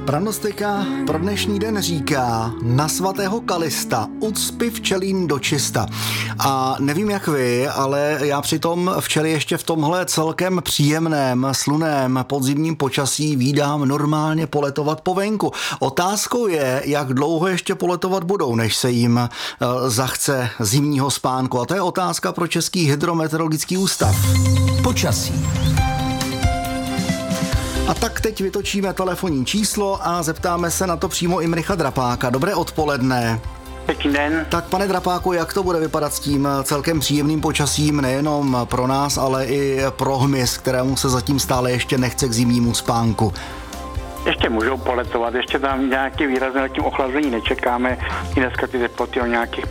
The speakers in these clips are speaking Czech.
Pranostika pro dnešní den říká na svatého Kalista ucpi včelín do čista. A nevím jak vy, ale já přitom včely ještě v tomhle celkem příjemném, slunném podzimním počasí vídám normálně poletovat po venku. Otázkou je, jak dlouho ještě poletovat budou, než se jim zachce zimního spánku. A to je otázka pro Český hydrometeorologický ústav. Počasí. A tak teď vytočíme telefonní číslo a zeptáme se na to přímo Imricha Drapáka. Dobré odpoledne. Pěkný den. Tak pane Drapáku, jak to bude vypadat s tím celkem příjemným počasím nejenom pro nás, ale i pro hmyz, kterému se zatím stále ještě nechce k zimnímu spánku? Ještě můžou poletovat, ještě tam nějaké výrazné letním ochlazení nečekáme. I dneska ty teploty o nějakých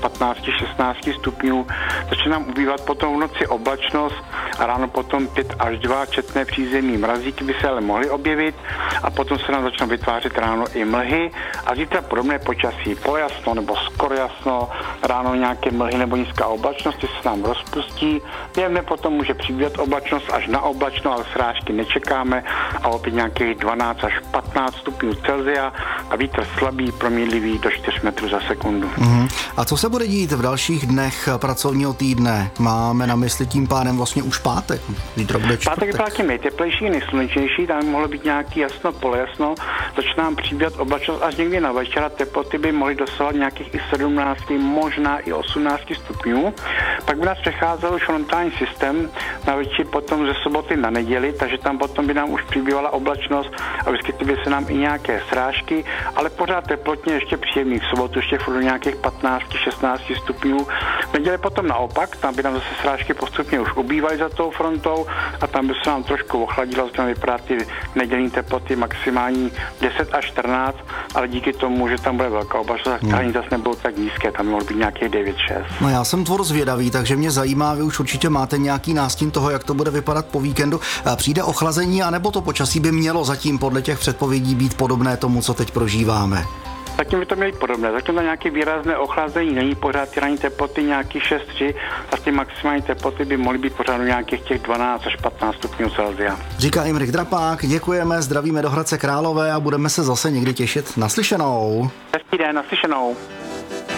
15-16 stupňů. Začne nám ubývat potom v noci oblačnost a ráno potom 5 až 2 četné přízemní mrazíky by se ale mohly objevit a potom se nám začnou vytvářet ráno i mlhy a zítra podobné počasí, polojasno nebo skoro jasno, ráno nějaké mlhy nebo nízká oblačnost, ty se nám rozpustí. Během dne potom může přibývat oblačnost až na oblačno, ale srážky nečekáme a opět nějakých 12 až 15 stupňů Celsia a vítr slabý, proměnlivý do 4 metrů za sekundu. A co se bude dít v dalších dnech pracovního týdne? Máme na mysli tím pádem vlastně už pátek. Zítra bude čtvrtek. Pátek je taky nejteplejší, nejslunečnější, tam mohlo být nějaký jasno, polojasno. Začne nám přibývat oblačnost až někdy na večer. Teploty by mohly dosahovat nějakých i 17, možná i 18 stupňů. Pak by nás přecházel už frontální systém na večer potom ze soboty na neděli, takže tam potom by nám už přibývala oblačnost a vyskytly by se nám i nějaké srážky, ale pořád teplotně ještě příjemný. V sobotu ještě furt do nějakých 15-16 stupňů. V neděli potom naopak, tam by nám zase srážky postupně už ubývaly za tou frontou a tam by se nám trošku ochladilo, tam vypadá ty nedělní teploty maximální 10 až 14, ale díky tomu, že tam bude velká oblačnost, tak ani zase nebudou tak nízké, tam mohlo být nějakých 9-6. No já jsem tvor zvědavý, takže mě zajímá, vy už určitě máte nějaký nástin toho, jak to bude vypadat po víkendu. Přijde ochlazení, anebo to počasí by mělo zatím podle těch předpovědí být podobné tomu, co teď prožíváme? Zatím by to měli podobné. Zatím to nějaké výrazné ochlazení není, pořád ty ranní teploty nějaký 6-3 a ty maximální teploty by mohly být pořád nějakých těch 12 až 15 stupňů Celsia. Říká Imrich Drapák, děkujeme, zdravíme do Hradce Králové a budeme se zase někdy těšit. Naslyšenou. Hezký den, naslyšenou.